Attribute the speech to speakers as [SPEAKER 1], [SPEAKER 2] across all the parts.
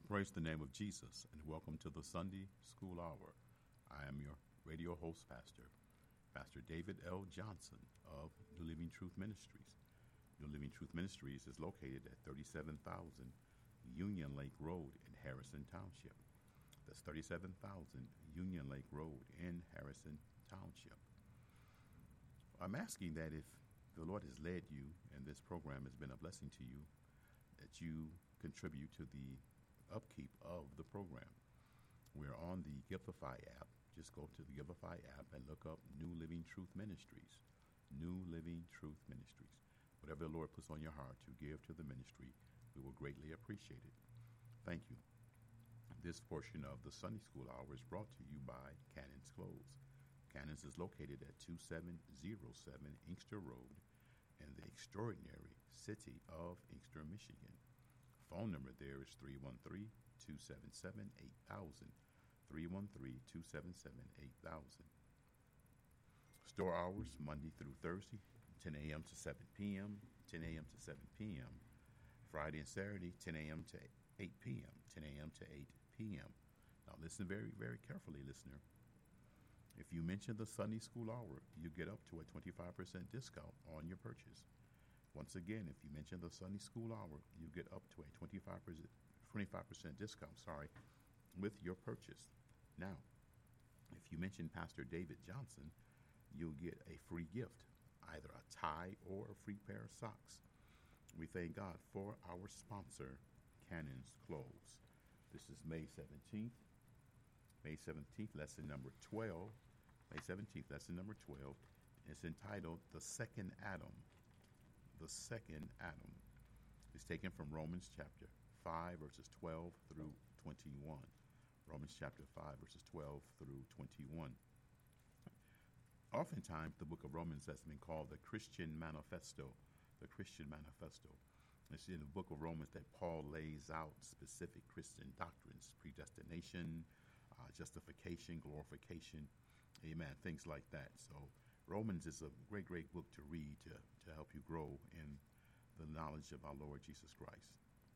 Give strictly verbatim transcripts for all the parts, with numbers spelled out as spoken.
[SPEAKER 1] Praise the name of Jesus and welcome to the Sunday School Hour. I am your radio host, Pastor, Pastor David L. Johnson of New Living Truth Ministries. New Living Truth Ministries is located at thirty-seven thousand Union Lake Road in Harrison Township. That's thirty-seven thousand Union Lake Road in Harrison Township. I'm asking that if the Lord has led you and this program has been a blessing to you, that you contribute to the upkeep of the program. We're on the Giveify app. Just go to the Giveify app and look up New Living Truth Ministries. New Living Truth Ministries. Whatever the Lord puts on your heart to give to the ministry, we will greatly appreciate it. Thank you. This portion of the Sunday School Hour is brought to you by Cannon's Clothes. Cannon's is located at two seven zero seven Inkster Road in the extraordinary city of Inkster, Michigan. Phone number there is three one three, two seven seven, eight thousand, three one three, two seven seven, eight thousand. Store hours Monday through Thursday, ten a.m. to seven p.m., ten a.m. to seven p.m. Friday and Saturday, ten a.m. to eight p.m., ten a.m. to eight p.m. Now listen very, very carefully, listener. If you mention the Sunday School Hour, you get up to a twenty-five percent discount on your purchase. Once again, if you mention the Sunday School Hour, you get up to a twenty-five percent, twenty-five percent discount, sorry, with your purchase. Now, if you mention Pastor David Johnson, you'll get a free gift, either a tie or a free pair of socks. We thank God for our sponsor, Cannon's Clothes. This is May seventeenth. May seventeenth, lesson number twelve. May seventeenth, lesson number twelve. It's entitled The Second Adam. The Second Adam. It's taken from Romans chapter five, verses twelve through twenty-one. Romans chapter five, verses twelve through twenty-one. Oftentimes, the book of Romans has been called the Christian Manifesto. The Christian Manifesto. It's in the book of Romans that Paul lays out specific Christian doctrines, predestination, uh, justification, glorification, amen, things like that. So Romans is a great, great book to read to, to help you grow in the knowledge of our Lord Jesus Christ.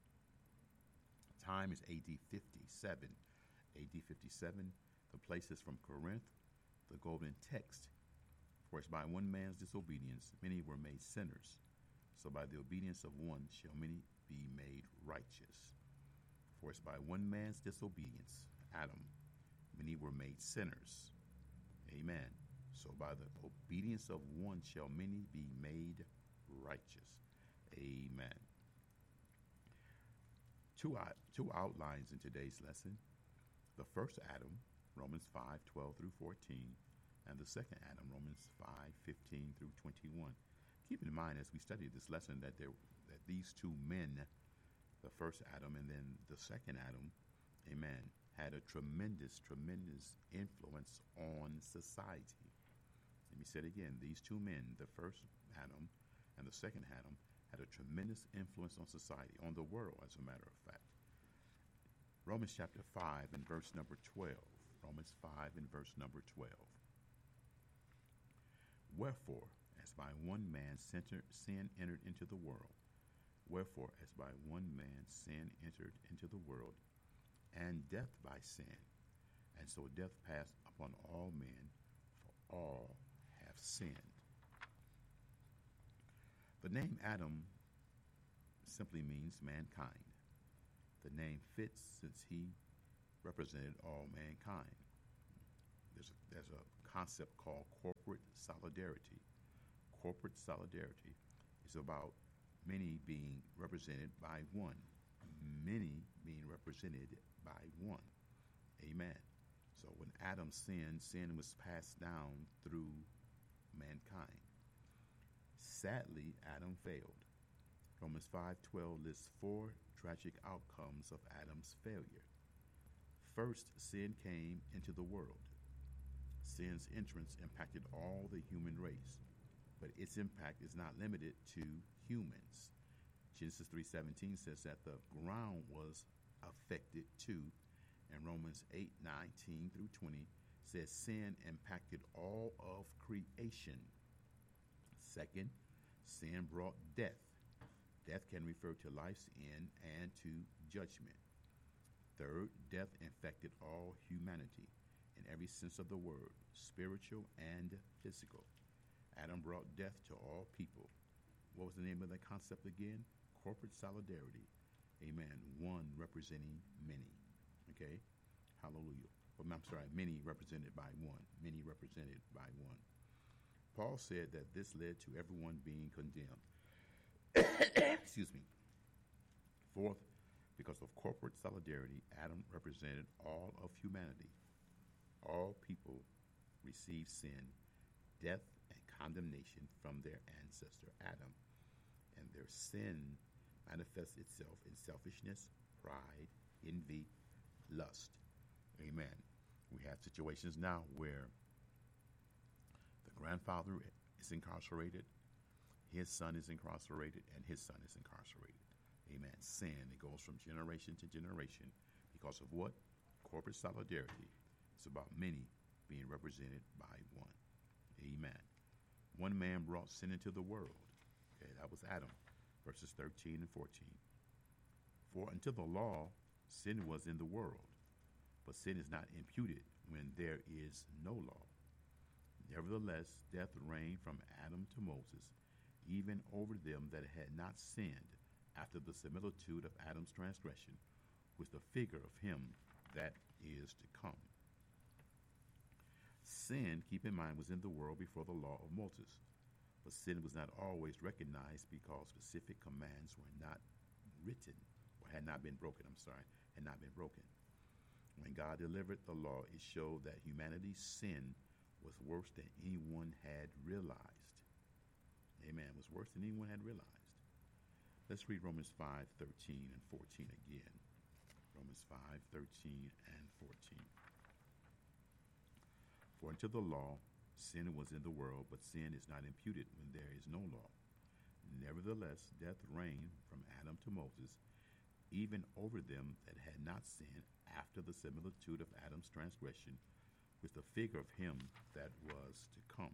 [SPEAKER 1] Time is A D fifty-seven. A D fifty-seven. The place is from Corinth. The golden text. For it's by one man's disobedience many were made sinners. So by the obedience of one shall many be made righteous. For it's by one man's disobedience, Adam, many were made sinners. Amen. So by the obedience of one shall many be made righteous. Amen. Two, two outlines in today's lesson. The first Adam, Romans five, twelve through fourteen, and the second Adam, Romans five, fifteen through twenty-one. Keep in mind as we study this lesson that there that these two men, the first Adam and then the second Adam, amen, had a tremendous, tremendous influence on society. Let me say it again. These two men, the first Adam and the second Adam, had a tremendous influence on society, on the world, as a matter of fact. Romans chapter five and verse number twelve. Romans five and verse number twelve. Wherefore, as by one man sin entered into the world, wherefore, as by one man sin entered into the world, and death by sin, and so death passed upon all men, for all have sinned. The name Adam simply means mankind. The name fits since he represented all mankind. There's a, there's a concept called corporate solidarity. Corporate solidarity is about many being represented by one. Many being represented by one. Amen. So when Adam sinned, sin was passed down through mankind. Sadly, Adam failed. Romans five twelve lists four tragic outcomes of Adam's failure. First, sin came into the world. Sin's entrance impacted all the human race, but its impact is not limited to humans. Genesis three seventeen says that the ground was affected too, and Romans eight nineteen through twenty says sin impacted all of creation. Second, sin brought death. Death can refer to life's end and to judgment. Third, death infected all humanity in every sense of the word, spiritual and physical. Adam brought death to all people. What was the name of the concept again? Corporate solidarity. Amen. One representing many. Okay? Hallelujah. Well, I'm sorry, many represented by one. Many represented by one. Paul said that this led to everyone being condemned. Excuse me. Fourth, because of corporate solidarity, Adam represented all of humanity. All people received sin, death, and condemnation from their ancestor Adam. And their sin manifests itself in selfishness, pride, envy, lust. Amen. We have situations now where the grandfather is incarcerated, his son is incarcerated, and his son is incarcerated. Amen. Sin, it goes from generation to generation because of what? Corporate solidarity. It's about many being represented by one. Amen. One man brought sin into the world. Okay, that was Adam, verses thirteen and fourteen. For until the law, sin was in the world, but sin is not imputed when there is no law. Nevertheless, death reigned from Adam to Moses, even over them that had not sinned, after the similitude of Adam's transgression, with the figure of him that is to come. Sin, keep in mind, was in the world before the law of Moses, but sin was not always recognized because specific commands were not written, or had not been broken, I'm sorry, had not been broken. When God delivered the law, it showed that humanity's sin was worse than anyone had realized. Amen. It was worse than anyone had realized. Let's read Romans five, thirteen and fourteen again. Romans five, thirteen and fourteen. For until the law, sin was in the world, but sin is not imputed when there is no law. Nevertheless, death reigned from Adam to Moses, even over them that had not sinned, after the similitude of Adam's transgression, with the figure of him that was to come.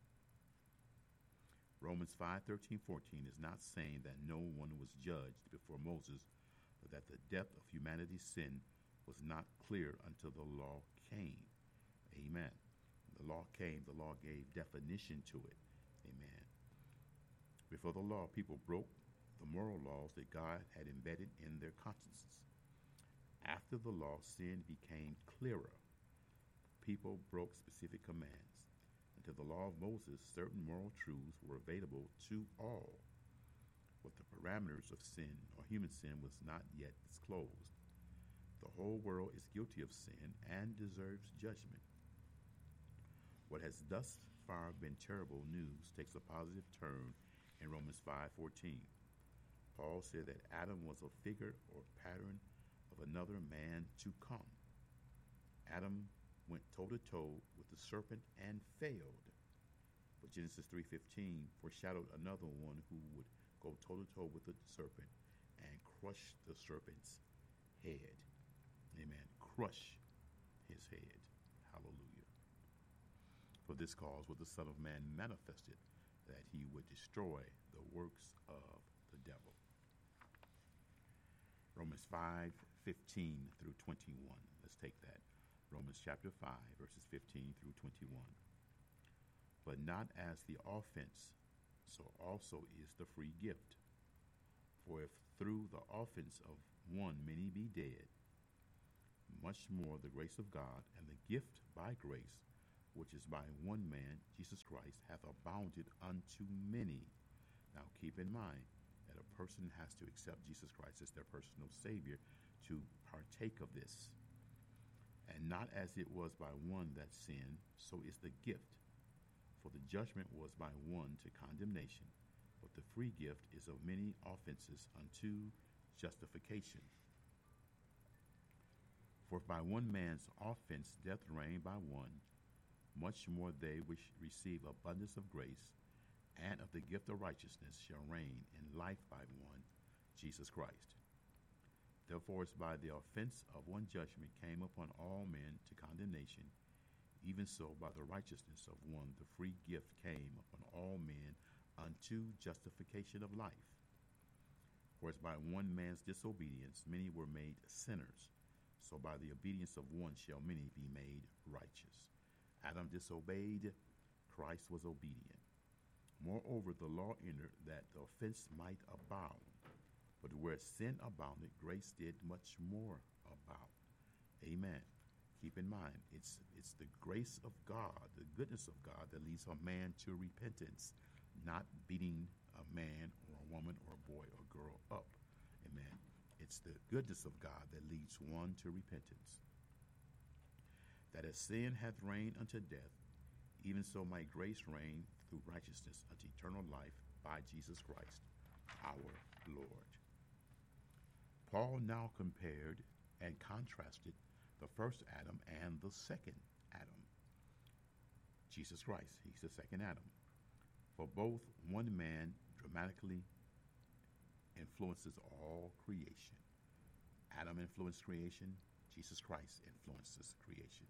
[SPEAKER 1] Romans five, thirteen, fourteen is not saying that no one was judged before Moses, but that the depth of humanity's sin was not clear until the law came. Amen. The law came, the law gave definition to it. Amen. Before the law, people broke the moral laws that God had embedded in their consciences. After the law, sin became clearer. People broke specific commands. Until the law of Moses, certain moral truths were available to all, but the parameters of sin or human sin was not yet disclosed. The whole world is guilty of sin and deserves judgment. What has thus far been terrible news takes a positive turn in Romans five fourteen. Paul said that Adam was a figure or pattern of another man to come. Adam went toe-to-toe with the serpent and failed. But Genesis three fifteen foreshadowed another one who would go toe-to-toe with the serpent and crush the serpent's head. Amen. Crush his head. Hallelujah. For this cause was the Son of Man manifested, that he would destroy the works of the devil. Romans five fifteen through twenty-one. Let's take that. Romans chapter five, verses fifteen through twenty-one. But not as the offense, so also is the free gift. For if through the offense of one many be dead, much more the grace of God and the gift by grace, which is by one man, Jesus Christ, hath abounded unto many. Now keep in mind that a person has to accept Jesus Christ as their personal Savior to partake of this. And not as it was by one that sinned, so is the gift. For the judgment was by one to condemnation, but the free gift is of many offenses unto justification. For if by one man's offense death reigned by one, much more they which receive abundance of grace and of the gift of righteousness shall reign in life by one, Jesus Christ. Therefore, as by the offense of one judgment came upon all men to condemnation, even so by the righteousness of one the free gift came upon all men unto justification of life. For as by one man's disobedience many were made sinners, So by the obedience of one shall many be made righteous. Adam disobeyed, Christ was obedient. Moreover, the law entered that the offense might abound. But where sin abounded, grace did much more abound. Amen. Keep in mind, it's it's the grace of God, the goodness of God that leads a man to repentance, not beating a man or a woman or a boy or girl up. Amen. It's the goodness of God that leads one to repentance. That as sin hath reigned unto death, even so might grace reign through righteousness unto eternal life by Jesus Christ, our Lord. Paul now compared and contrasted the first Adam and the second Adam. Jesus Christ, he's the second Adam. For both, one man dramatically influences all creation. Adam influenced creation, Jesus Christ influences creation.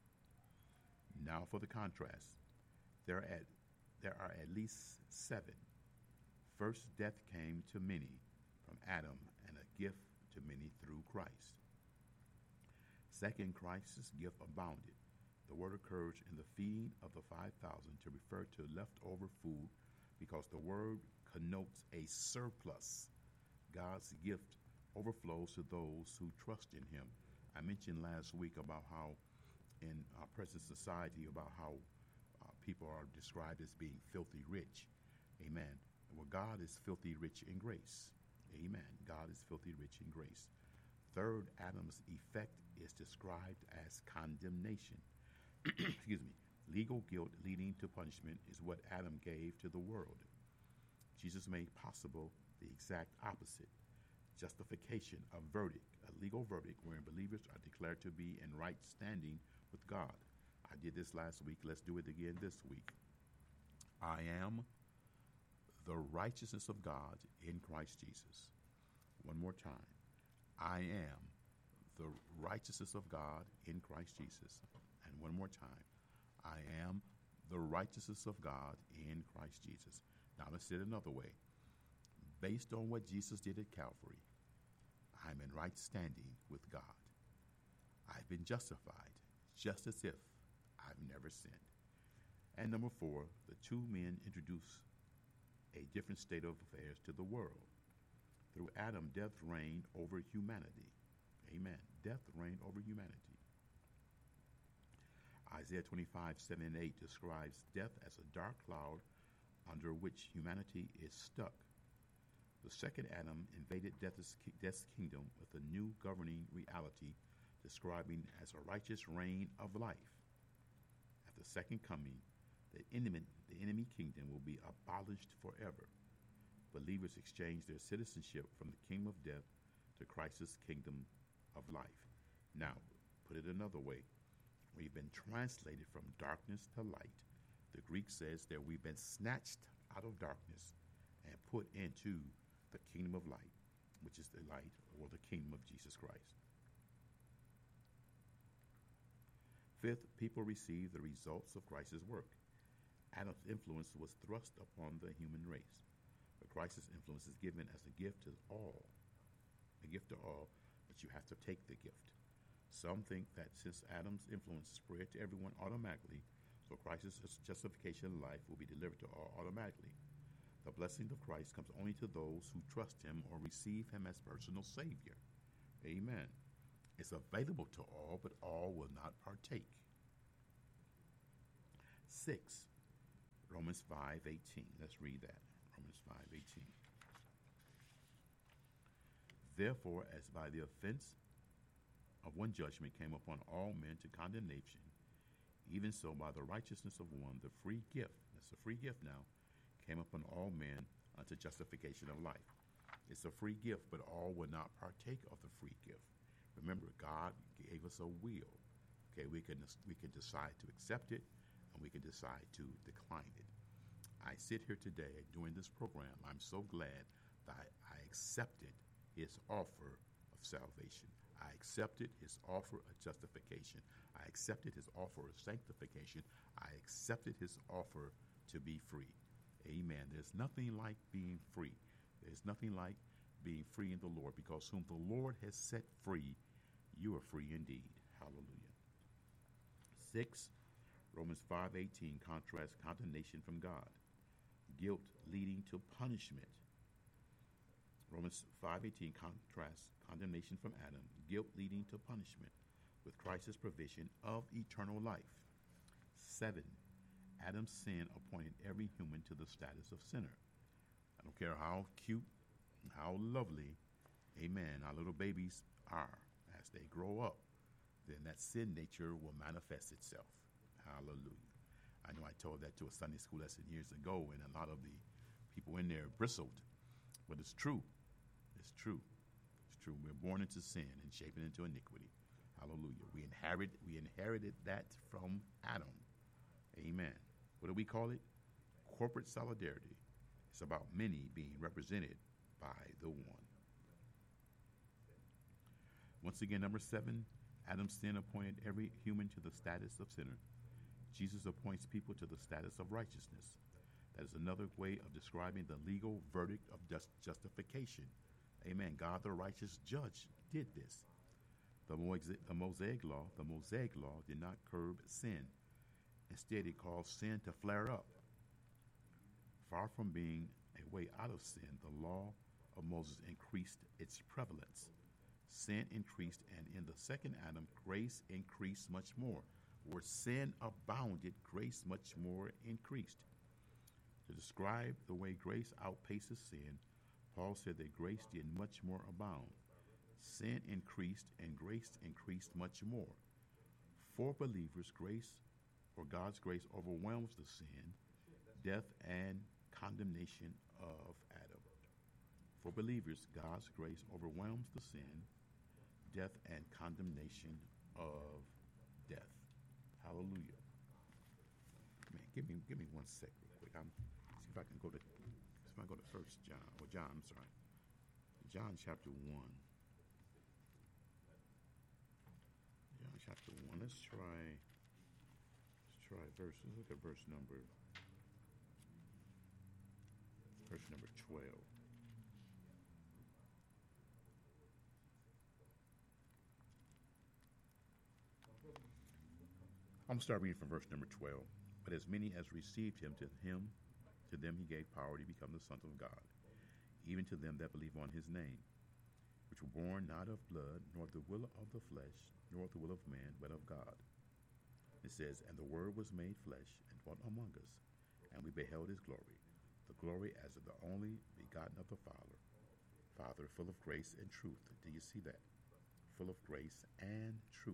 [SPEAKER 1] Now for the contrast. There are at, there are at least seven. First, death came to many from Adam, and a gift to many through Christ. Second, Christ's gift abounded. The word occurs in the feeding of the five thousand to refer to leftover food because the word connotes a surplus. God's gift overflows to those who trust in him. I mentioned last week about how in our present society, about how uh, people are described as being filthy rich. Amen. Well, God is filthy rich in grace. Amen. God is filthy rich in grace. Third, Adam's effect is described as condemnation. Excuse me. Legal guilt leading to punishment is what Adam gave to the world. Jesus made possible the exact opposite. Justification, a verdict, a legal verdict wherein believers are declared to be in right standing with God. I did this last week. Let's do it again this week. I am the righteousness of God in Christ Jesus. One more time. I am the righteousness of God in Christ Jesus. And one more time. I am the righteousness of God in Christ Jesus. Now let's say it another way. Based on what Jesus did at Calvary, I'm in right standing with God. I've been justified, just as if I've never sinned. And number four, the two men introduce a different state of affairs to the world. Through Adam, death reigned over humanity. Amen. Death reigned over humanity. Isaiah twenty-five, seven and eight describes death as a dark cloud under which humanity is stuck. The second Adam invaded death's, death's kingdom with a new governing reality, describing as a righteous reign of life. At the second coming, the enemy, the enemy kingdom will be abolished forever. Believers exchange their citizenship from the kingdom of death to Christ's kingdom of life. Now, put it another way. We've been translated from darkness to light. The Greek says that we've been snatched out of darkness and put into the kingdom of light, which is the light or the kingdom of Jesus Christ. Fifth, people receive the results of Christ's work. Adam's influence was thrust upon the human race, but Christ's influence is given as a gift to all, a gift to all, but you have to take the gift. Some think that since Adam's influence spread to everyone automatically, so Christ's justification in life will be delivered to all automatically. The blessing of Christ comes only to those who trust him or receive him as personal Savior. Amen. It's available to all, but all will not partake. Six, Romans five eighteen. Let's read that. Romans five eighteen. Therefore, as by the offense of one judgment came upon all men to condemnation, even so by the righteousness of one, the free gift, that's a free gift now, came upon all men unto justification of life. It's a free gift, but all will not partake of the free gift. Remember, God gave us a will. Okay, we can we can decide to accept it, and we can decide to decline it. I sit here today during this program. I'm so glad that I accepted his offer of salvation. I accepted his offer of justification. I accepted his offer of sanctification. I accepted his offer to be free. Amen. There's nothing like being free. There's nothing like being free in the Lord, because whom the Lord has set free, you are free indeed. Hallelujah. Six, Romans five eighteen contrasts condemnation from God, guilt leading to punishment. Romans five eighteen contrasts condemnation from Adam, guilt leading to punishment, with Christ's provision of eternal life. Seven, Adam's sin appointed every human to the status of sinner. I don't care how cute, how lovely, amen, our little babies are. As they grow up, then that sin nature will manifest itself. Hallelujah. I know I told that to a Sunday school lesson years ago, and a lot of the people in there bristled. But it's true. It's true. It's true. We're born into sin and shaped into iniquity. Hallelujah. We inherit we inherited that from Adam. Amen. What do we call it? Corporate solidarity. It's about many being represented by the one. Once again, number seven, Adam's sin appointed every human to the status of sinner. Jesus appoints people to the status of righteousness. That is another way of describing the legal verdict of just justification. Amen. God, the righteous judge, did this. The, Moise- the Mosaic law, the Mosaic law did not curb sin. Instead, it caused sin to flare up. Far from being a way out of sin, the law of Moses increased its prevalence. Sin increased, and in the second Adam, grace increased much more. Where sin abounded, grace much more increased. To describe the way grace outpaces sin, Paul said that grace did much more abound. Sin increased, and grace increased much more. For believers, grace, or God's grace, overwhelms the sin, death, and condemnation of Adam. For believers, God's grace overwhelms the sin, death, and condemnation of death. Hallelujah. Man, give me give me one sec real quick. I'm see if I can go to see if I go to First John or John. I'm sorry, John chapter one. John chapter one. Let's try. Let's try verse. Let's look at verse number. Verse number twelve. I'm going to start reading from verse number twelve. But as many as received him, to him, to them he gave power to become the sons of God, even to them that believe on his name, which were born not of blood, nor the will of the flesh, nor the will of man, but of God. It says, and the word was made flesh and dwelt among us, and we beheld his glory, the glory as of the only begotten of the Father, Father, full of grace and truth. Do you see that? Full of grace and truth.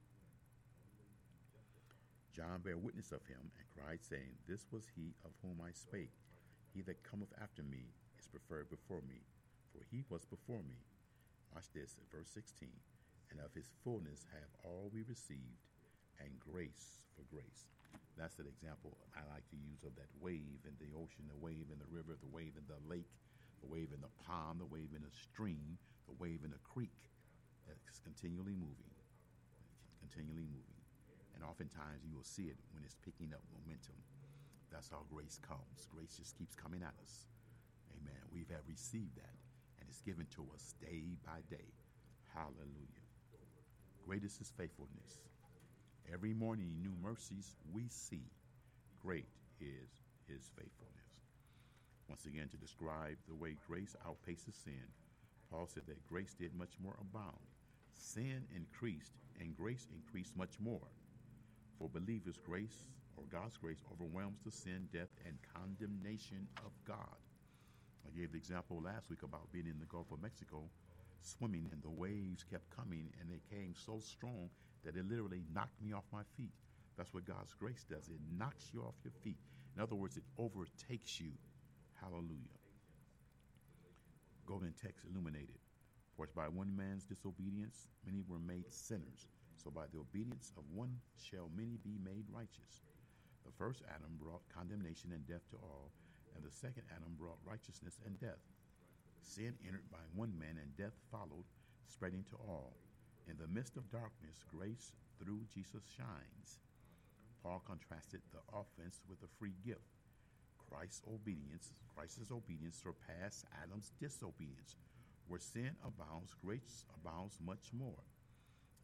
[SPEAKER 1] John bare witness of him, and cried, saying, this was he of whom I spake. He that cometh after me is preferred before me, for he was before me. Watch this, verse sixteen. And of his fullness have all we received, and grace for grace. That's an example I like to use of that wave in the ocean, the wave in the river, the wave in the lake, the wave in the pond, the wave in the stream, the wave in the creek. That's continually moving, continually moving. And oftentimes you will see it when it's picking up momentum. That's how grace comes. Grace just keeps coming at us. Amen. We have received that, and it's given to us day by day. Hallelujah. Great is his faithfulness. Every morning, new mercies we see. Great is his faithfulness. Once again, to describe the way grace outpaces sin, Paul said that grace did much more abound. Sin increased, and grace increased much more. For believers, grace, or God's grace, overwhelms the sin, death, and condemnation of God. I gave the example last week about being in the Gulf of Mexico, swimming, and the waves kept coming, and they came so strong that it literally knocked me off my feet. That's what God's grace does. It knocks you off your feet. In other words, it overtakes you. Hallelujah. Golden text illuminated. For it's by one man's disobedience, many were made sinners. So by the obedience of one shall many be made righteous. The first Adam brought condemnation and death to all, and the second Adam brought righteousness and death. Sin entered by one man, and death followed, spreading to all. In the midst of darkness, grace through Jesus shines. Paul contrasted the offense with a free gift. Christ's obedience, Christ's obedience surpassed Adam's disobedience. Where sin abounds, grace abounds much more.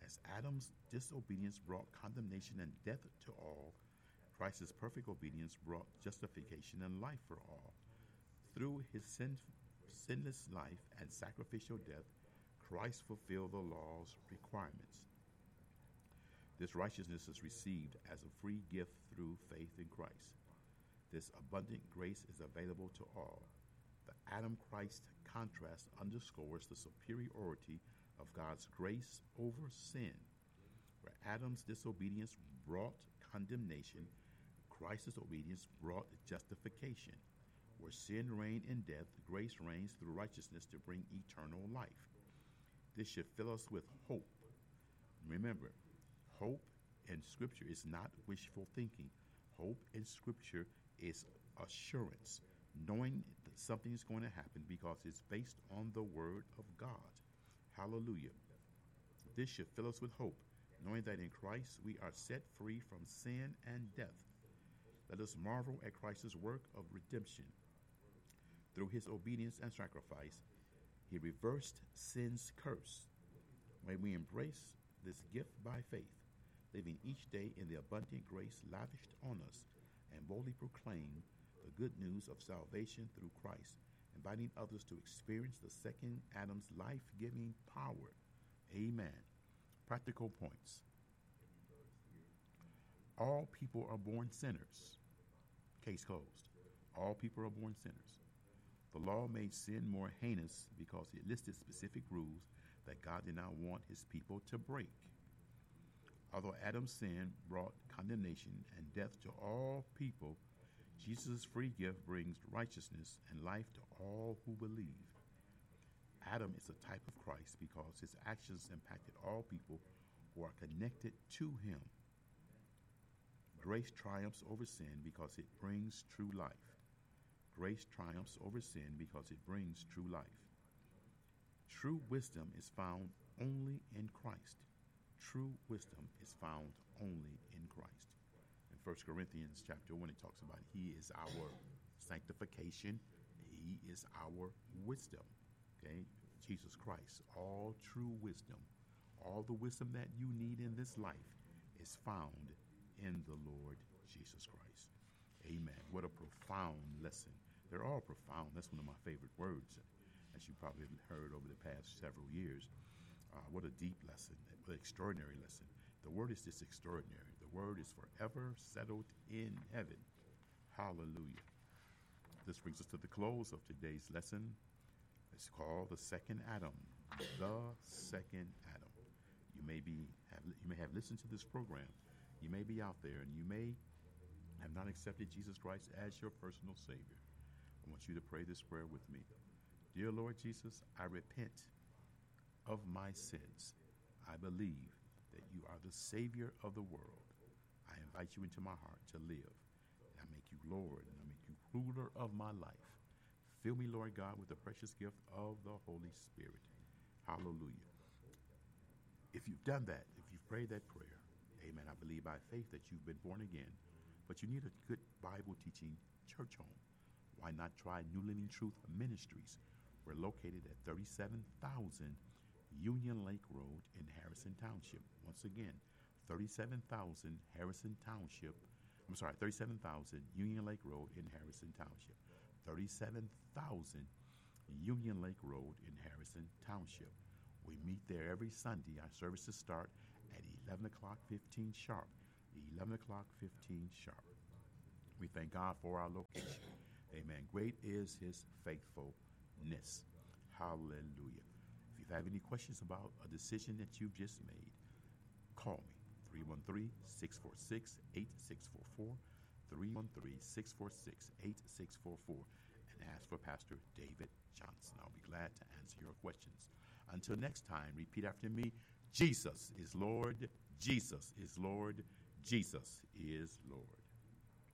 [SPEAKER 1] As Adam's disobedience brought condemnation and death to all, Christ's perfect obedience brought justification and life for all. Through his sin, sinless life and sacrificial death, Christ fulfilled the law's requirements. This righteousness is received as a free gift through faith in Christ. This abundant grace is available to all. The Adam-Christ contrast underscores the superiority of God's grace over sin. Where Adam's disobedience brought condemnation, Christ's obedience brought justification. Where sin reigned in death, grace reigns through righteousness to bring eternal life. This should fill us with hope. Remember, hope in Scripture is not wishful thinking. Hope in Scripture is assurance, knowing that something is going to happen because it's based on the Word of God. Hallelujah. This should fill us with hope, knowing that in Christ we are set free from sin and death. Let us marvel at Christ's work of redemption. Through his obedience and sacrifice, he reversed sin's curse. May we embrace this gift by faith, living each day in the abundant grace lavished on us, and boldly proclaim the good news of salvation through Christ, inviting others to experience the second Adam's life-giving power. Amen. Practical points. All people are born sinners. Case closed. All people are born sinners. The law made sin more heinous because it listed specific rules that God did not want his people to break. Although Adam's sin brought condemnation and death to all people, Jesus' free gift brings righteousness and life to all who believe. Adam is a type of Christ because his actions impacted all people who are connected to him. Grace triumphs over sin because it brings true life. Grace triumphs over sin because it brings true life. True wisdom is found only in Christ. True wisdom is found only in Christ. In First Corinthians chapter one, it talks about he is our sanctification. He is our wisdom. Okay? Jesus Christ, all true wisdom, all the wisdom that you need in this life is found in the Lord Jesus Christ. Amen. What a profound lesson. They're all profound. That's one of my favorite words, as you probably heard over the past several years. Uh, what a deep lesson, what an extraordinary lesson. The word is just extraordinary. The word is forever settled in heaven. Hallelujah. This brings us to the close of today's lesson. It's called the second Adam. The second Adam. You may be have you may have listened to this program. You may be out there and you may have not accepted Jesus Christ as your personal Savior. I want you to pray this prayer with me. Dear Lord Jesus, I repent of my sins. I believe that you are the Savior of the world. I invite you into my heart to live. And I make you Lord, and I make you ruler of my life. Fill me, Lord God, with the precious gift of the Holy Spirit. Hallelujah. If you've done that, if you've prayed that prayer, amen, I believe by faith that you've been born again, but you need a good Bible teaching church home. Why not try New Living Truth Ministries? We're located at thirty-seven thousand Union Lake Road in Harrison Township. Once again, thirty-seven thousand Harrison Township. I'm sorry, thirty-seven thousand Union Lake Road in Harrison Township. thirty-seven thousand Union Lake Road in Harrison Township. We meet there every Sunday. Our services start at eleven o'clock fifteen sharp. eleven o'clock fifteen sharp. We thank God for our location. Amen. Great is his faithfulness. Hallelujah. If you have any questions about a decision that you've just made, call me. three one three, six four six, eight six four four. three one three, six four six, eight six four four. And ask for Pastor David Johnson. I'll be glad to answer your questions. Until next time, repeat after me. Jesus is Lord. Jesus is Lord. Jesus is Lord.